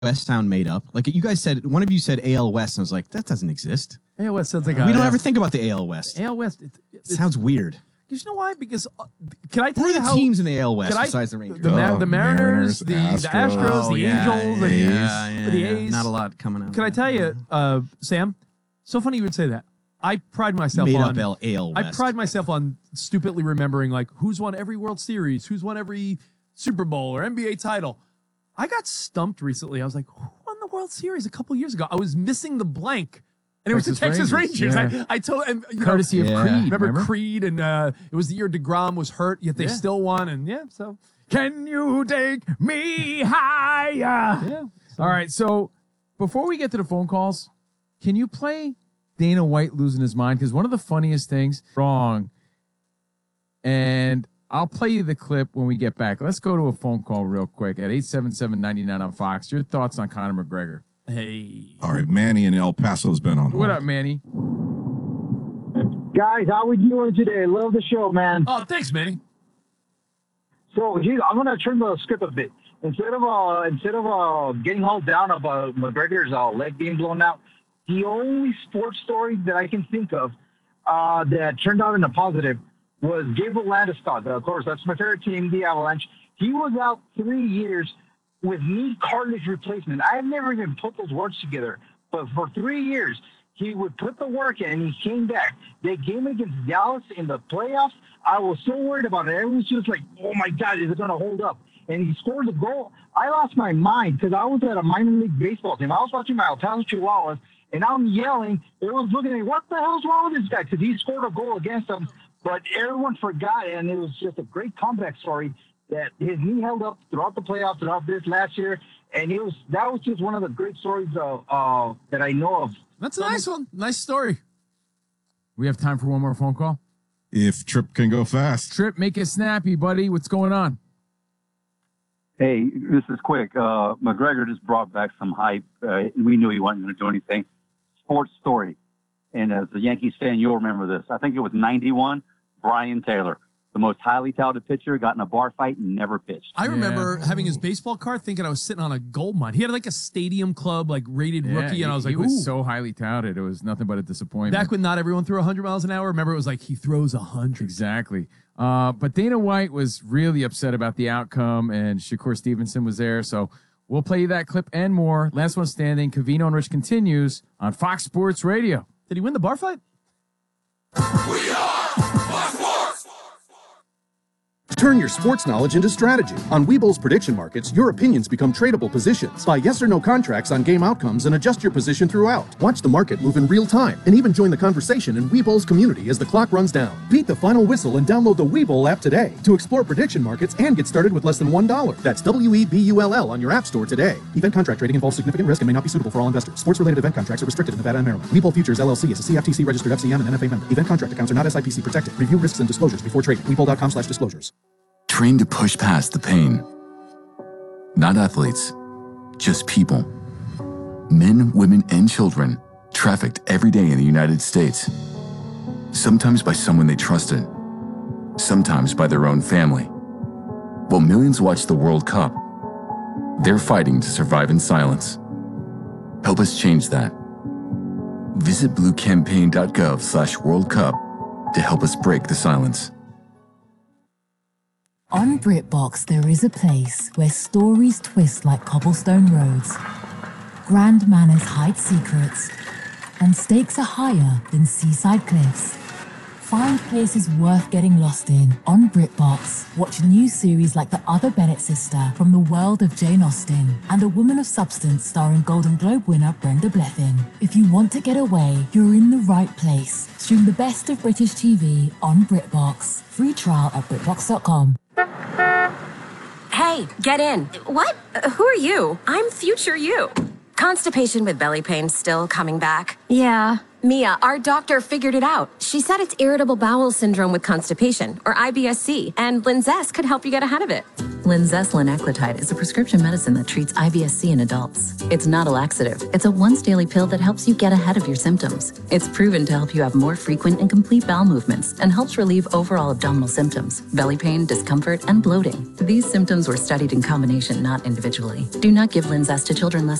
West sound made up? Like you guys said, one of you said AL West, and I was like, that doesn't exist. AL West sounds like we don't ever think about the AL West. AL West it sounds weird. You know why? Because can I tell you how... Who are the teams in the AL West besides the Rangers? The Mariners, the Astros, the Angels, the A's. Not a lot coming out. Can I tell you, Sam? So funny you would say that. I pride myself on AL West. I pride myself on stupidly remembering like who's won every World Series, who's won every Super Bowl or NBA title. I got stumped recently. I was like, who won the World Series a couple years ago? I was missing the blank. And it was the Texas Rangers. Yeah. I told him, courtesy of Creed. Remember Creed? And it was the year DeGrom was hurt, yet they still won. And so can you take me higher? Yeah. All right. So before we get to the phone calls, can you play Dana White losing his mind? Because one of the funniest things wrong. And I'll play you the clip when we get back. Let's go to a phone call real quick at 877-99 on Fox. Your thoughts on Conor McGregor? Hey. All right, Manny in El Paso's been on. What up, Manny? Guys, how we doing today? Love the show, man. Oh, thanks, Manny. So, I'm going to turn the script a bit. Instead of getting all down about McGregor's leg being blown out, the only sports story that I can think of that turned out in a positive was Gabriel Landeskog. Of course, that's my favorite team, the Avalanche. He was out 3 years with knee cartilage replacement. I've never even put those words together, but for 3 years, he would put the work in and he came back. That game against Dallas in the playoffs, I was so worried about it. Everyone was just like, oh my God, is it going to hold up? And he scored the goal. I lost my mind because I was at a minor league baseball team. I was watching my El Paso Chihuahuas, and I'm yelling. Everyone's looking at me, what the hell's wrong with this guy? Because he scored a goal against them, but everyone forgot, and it was just a great comeback story that his knee held up throughout the playoffs, throughout this last year, and that was just one of the great stories that I know of. That's a nice one. Nice story. We have time for one more phone call? If Trip can go fast. Trip, make it snappy, buddy. What's going on? Hey, this is quick. McGregor just brought back some hype. We knew he wasn't going to do anything. Sports story. And as a Yankees fan, you'll remember this. I think it was 91, Brian Taylor. The most highly touted pitcher, got in a bar fight and never pitched. I remember having his baseball card thinking I was sitting on a gold mine. He had like a stadium club, like rated rookie, and I was like, he was so highly touted. It was nothing but a disappointment. Back when not everyone threw 100 miles an hour, remember it was like he throws 100. Exactly. But Dana White was really upset about the outcome, and Shakur Stevenson was there. So we'll play you that clip and more. Last one standing, Covino and Rich continues on Fox Sports Radio. Did he win the bar fight? We are Fox Sports. Turn your sports knowledge into strategy. On Webull's prediction markets, your opinions become tradable positions. Buy yes or no contracts on game outcomes and adjust your position throughout. Watch the market move in real time and even join the conversation in Webull's community as the clock runs down. Beat the final whistle and download the Webull app today to explore prediction markets and get started with less than $1. That's WEBULL on your app store today. Event contract trading involves significant risk and may not be suitable for all investors. Sports-related event contracts are restricted in Nevada and Maryland. Webull Futures LLC is a CFTC registered FCM and NFA member. Event contract accounts are not SIPC protected. Review risks and disclosures before trading. Webull.com/disclosures. Trained to push past the pain. Not athletes, just people. Men, women, and children trafficked every day in the United States. Sometimes by someone they trusted, sometimes by their own family. While millions watch the World Cup, they're fighting to survive in silence. Help us change that. Visit bluecampaign.gov/World Cup to help us break the silence. On BritBox, there is a place where stories twist like cobblestone roads, grand manners hide secrets, and stakes are higher than seaside cliffs. Find places worth getting lost in on BritBox. Watch new series like The Other Bennett Sister from the world of Jane Austen and A Woman of Substance starring Golden Globe winner Brenda Blethyn. If you want to get away, you're in the right place. Stream the best of British TV on BritBox. Free trial at BritBox.com. Hey, get in. What? Who are you? I'm future you. Constipation with belly pain still coming back? Yeah. Mia, our doctor figured it out. She said it's irritable bowel syndrome with constipation, or IBS-C, and Linzess could help you get ahead of it. Linzess linaclotide is a prescription medicine that treats IBS-C in adults. It's not a laxative. It's a once-daily pill that helps you get ahead of your symptoms. It's proven to help you have more frequent and complete bowel movements and helps relieve overall abdominal symptoms, belly pain, discomfort, and bloating. These symptoms were studied in combination, not individually. Do not give Linzess to children less